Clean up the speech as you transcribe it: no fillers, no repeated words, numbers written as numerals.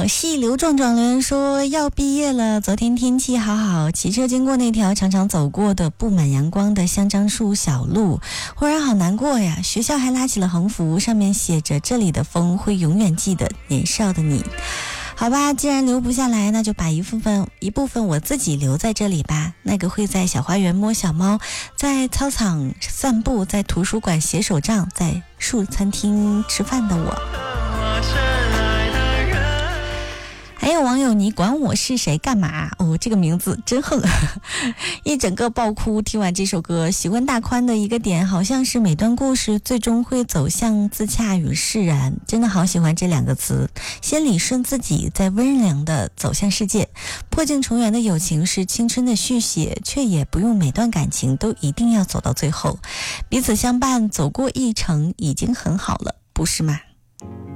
细流壮壮留言说要毕业了，昨天天气好好，骑车经过那条常常走过的布满阳光的香樟树小路，忽然好难过呀。学校还拉起了横幅，上面写着这里的风会永远记得年少的你。好吧，既然留不下来，那就把一部分我自己留在这里吧。那个会在小花园摸小猫，在操场散步，在图书馆写手账，在树餐厅吃饭的我。还有网友，你管我是谁干嘛？哦，这个名字真横，一整个爆哭。听完这首歌，喜欢大宽的一个点，好像是每段故事最终会走向自洽与释然，真的好喜欢这两个词。先理顺自己，再温良的走向世界。破镜重圆的友情是青春的续写，却也不用每段感情都一定要走到最后，彼此相伴，走过一程已经很好了，不是吗？